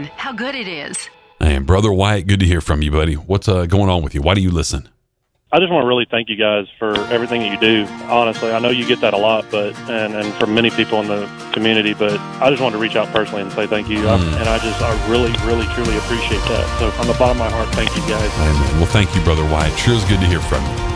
listen, how good it is. And Brother Wyatt, good to hear from you, buddy. What's going on with you? Why do you listen? I just want to really thank you guys for everything that you do. Honestly, I know you get that a lot, but and from many people in the community, but I just wanted to reach out personally and say thank you. And I really, really, truly appreciate that. So from the bottom of my heart, thank you guys. Amen. Well, thank you, Brother Wyatt. Sure is good to hear from you.